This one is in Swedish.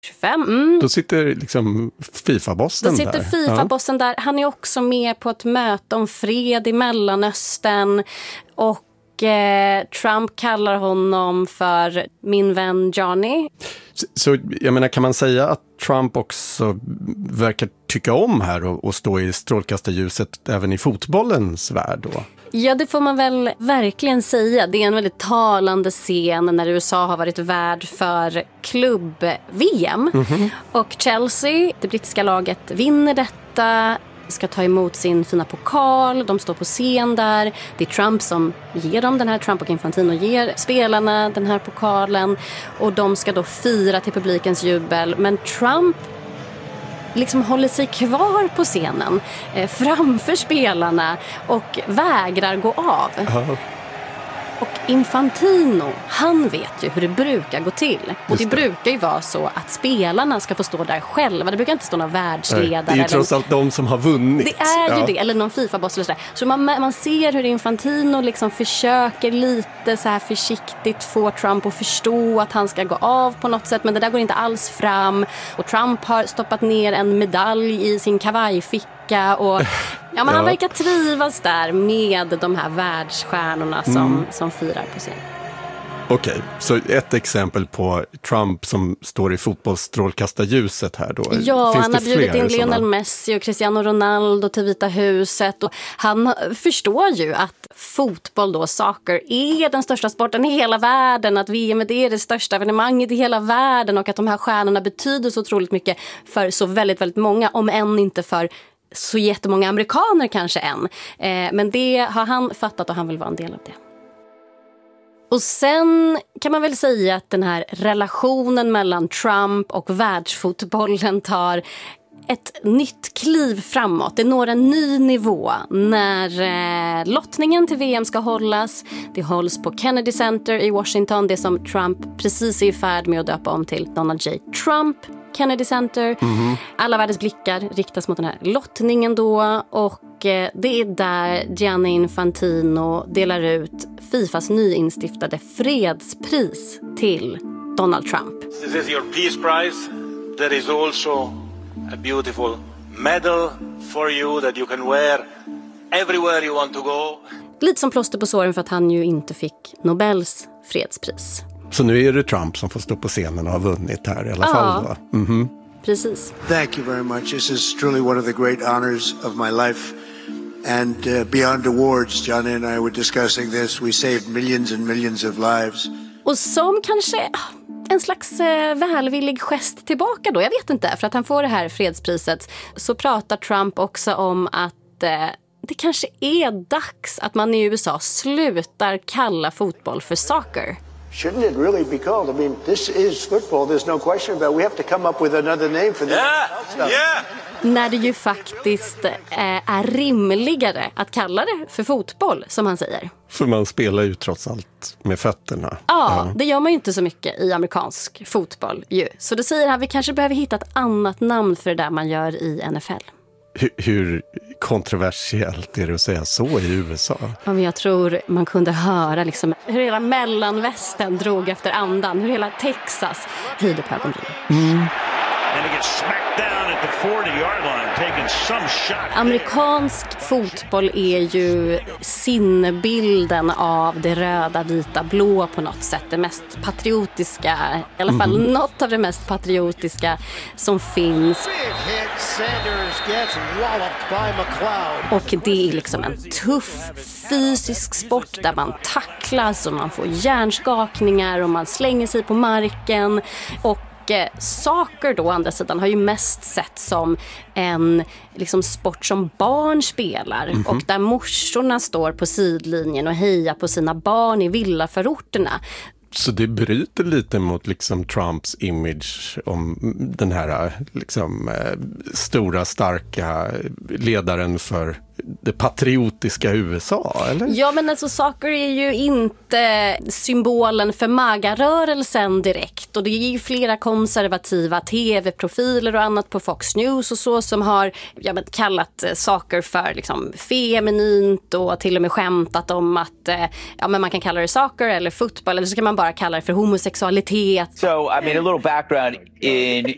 25. Då sitter liksom FIFA-bossen där. Då sitter FIFA-bossen där. Han är också med på ett möte om fred i Mellanöstern. Och Trump kallar honom för min vän Johnny. Så jag menar, kan man säga att Trump också verkar tycka om här och stå i strålkastarljuset även i fotbollens värld då? Ja, det får man väl verkligen säga. Det är en väldigt talande scen när USA har varit värd för klubb-VM. Och Chelsea, det brittiska laget, vinner detta, ska ta emot sin fina pokal. De står på scen där. Det är Trump som ger dem den här, Trump och Infantino ger spelarna den här pokalen. Och de ska då fira till publikens jubel. Men Trump liksom håller sig kvar på scenen framför spelarna och vägrar gå av. Och Infantino, han vet ju hur det brukar gå till. Och det brukar ju vara så att spelarna ska få stå där själva. Det brukar inte stå någon världsledare. Det är ju trots allt de som har vunnit. Det är ju det, eller någon FIFA-boss eller sådär. Så man ser hur Infantino liksom försöker lite så här försiktigt få Trump att förstå att han ska gå av på något sätt. Men det där går inte alls fram. Och Trump har stoppat ner en medalj i sin kavajficka. Och han verkar trivas där med de här världsstjärnorna som firar på scen. Okej, så ett exempel på Trump som står i fotbollsstrålkastarljuset här då. Ja, finns han har bjudit in Lionel Messi och Cristiano Ronaldo till Vita huset. Och han förstår ju att fotboll då, soccer, är den största sporten i hela världen. Att VM är det största evenemanget i hela världen. Och att de här stjärnorna betyder så otroligt mycket för så väldigt, väldigt många. Om än inte för så jättemånga amerikaner kanske än. Men det har han fattat och han vill vara en del av det. Och sen kan man väl säga att den här relationen mellan Trump och världsfotbollen tar ett nytt kliv framåt. Det når en ny nivå när lottningen till VM ska hållas. Det hålls på Kennedy Center i Washington. Det som Trump precis är i färd med att döpa om till Donald J. Trump Kennedy Center. Alla världens blickar riktas mot den här lottningen då. Och det är där Gianni Infantino delar ut FIFAs nyinstiftade fredspris till Donald Trump. This is your peace prize. There is also a beautiful medal for you that you can wear everywhere you want to go. Lite som plåster på såren för att han ju inte fick Nobels fredspris. Så nu är det Trump som får stå på scenen och har vunnit här i alla fall då. Precis. Thank you very much. This is truly one of the great honors of my life. And beyond awards, Johnny and I were discussing this. We saved millions and millions of lives. Och som kanske en slags välvillig gest tillbaka då, jag vet inte, för att han får det här fredspriset, så pratar Trump också om att det kanske är dags att man i USA slutar kalla fotboll för soccer. Shouldn't it really be called? I mean, this is football. There's no question about it. We have to come up with another name for this. Yeah. När det ju faktiskt är rimligare att kalla det för fotboll, som han säger. För man spelar ju trots allt med fötterna. Ja, det gör man ju inte så mycket i amerikansk fotboll ju. Så då säger han, vi kanske behöver hitta ett annat namn för det där man gör i NFL. Hur kontroversiellt är det att säga så i USA? Ja, men jag tror man kunde höra liksom hur hela mellanvästern drog efter andan. Hur hela Texas höjde på ögonbrynen. Amerikansk fotboll är ju sinnebilden av det röda, vita, blå på något sätt. Det mest patriotiska, i alla fall något av det mest patriotiska som finns. Och det är liksom en tuff fysisk sport där man tacklas och man får hjärnskakningar och man slänger sig på marken. Och soccer då, å andra sidan, har ju mest sett som en liksom sport som barn spelar och där morsorna står på sidlinjen och hejar på sina barn i villaförorterna. Så det bryter lite mot liksom Trumps image om den här liksom stora, starka ledaren för det patriotiska USA, eller? Ja, men alltså soccer är ju inte symbolen för MAGA-rörelsen direkt. Och det är ju flera konservativa tv-profiler och annat på Fox News och så som har kallat soccer för liksom feminint och till och med skämtat om att men man kan kalla det soccer eller fotboll, eller så kan man bara kalla det för homosexualitet. So, I mean, a little background. In